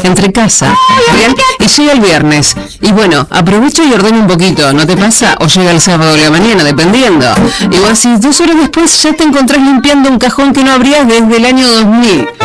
entre casa, ¿bien? Y llega el viernes. Y bueno, aprovecho y ordeno un poquito, ¿no te pasa? O llega el sábado de la mañana, dependiendo. Y vos decís, 2 horas después ya te encontrás limpiando un cajón que no abrías desde el año 2000.